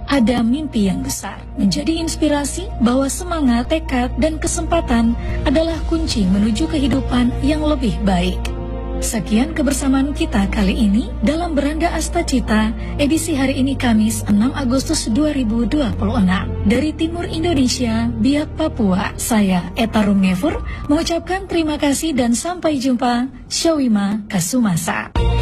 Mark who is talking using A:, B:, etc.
A: ada mimpi yang besar, menjadi inspirasi bahwa semangat, tekad, dan kesempatan adalah kunci menuju kehidupan yang lebih baik. Sekian kebersamaan kita kali ini dalam Beranda Asta Cita, edisi hari ini Kamis 6 Agustus 2026. Dari Timur Indonesia, Biak Papua, saya Eta Rumnefur mengucapkan terima kasih dan sampai jumpa. Syawima Kasumasa.